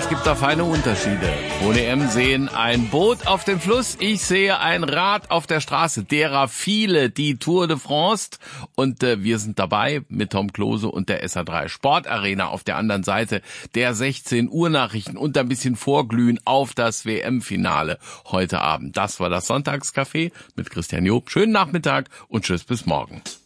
gibt da feine Unterschiede. Ohne M sehen ein Boot auf dem Fluss, ich sehe ein Rad auf der Straße. Derer viele, die Tour de France. Und wir sind dabei mit Tom Klose und der SA3 Sportarena auf der anderen Seite der 16 Uhr Nachrichten und ein bisschen vorglühen auf das WM-Finale heute Abend. Das war das Sonntagscafé mit Christian Job. Schönen Nachmittag und tschüss bis morgen.